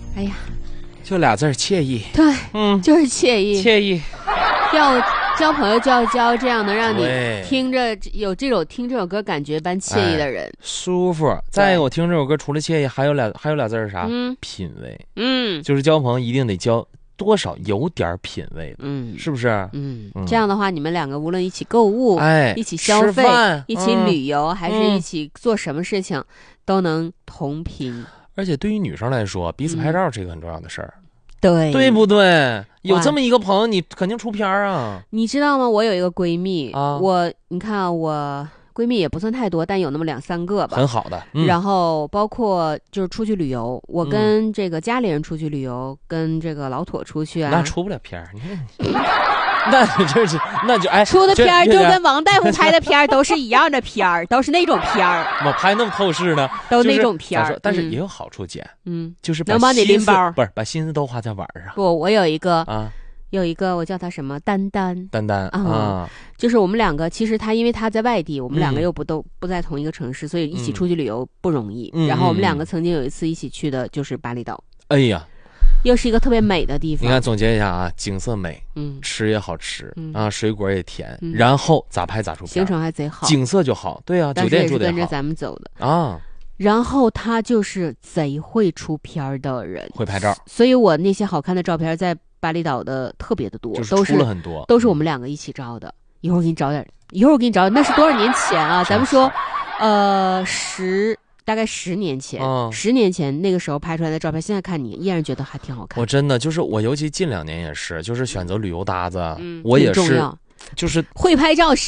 哎呀， 就俩字儿惬意。 对，就是惬意。 惬意。 要交朋友就要交这样能让你对听着有这首听这首歌感觉般惬意的人， 舒服。再一个，我听这首歌除了惬意，还有俩字儿啥？品味。就是交朋友一定得交多少有点品味的，是不是？ 这样的话，你们两个无论一起购物，一起消费，一起旅游，还是一起做什么事情，都能同频。 而且对于女生来说，彼此拍照是一个很重要的事儿。 对不对？有这么一个朋友，你肯定出片啊！ 你知道吗？我有一个闺蜜，你看我闺蜜也不算太多，但有那么2-3个吧， 很好的。 然后包括就是出去旅游，我跟这个家里人出去旅游，跟这个老妥出去啊， 那出不了片儿，你看。那就出的片儿就跟王大夫拍的片儿都是一样的片儿，都是那种片儿。 我拍那么透视呢， 都那种片儿。 但是也有好处，姐。就是能帮你拎包， 不是把心思都花在玩上。 不，我有一个我叫他什么丹丹啊， 就是我们两个，其实因为他在外地，我们两个又都不在同一个城市，所以一起出去旅游不容易。然后我们两个曾经有一次一起去的就是巴厘岛。 哎呀。 又是一个特别美的地方。 你看，总结一下啊，景色美，吃也好吃啊，水果也甜，然后咋拍咋出片， 行程还贼好， 景色就好。对啊，酒店住的好， 跟着咱们走的啊。 然后他就是贼会出片的人， 会拍照， 所以我那些好看的照片在巴厘岛的特别的多， 就是出了很多， 都是我们两个一起照的。一会儿我给你找点，那是多少年前啊？咱们说，大概10年前，10年前那个时候拍出来的照片，现在看你依然觉得还挺好看。 我真的就是我，尤其近2年也是，就是选择旅游搭子，我也是，就是会拍照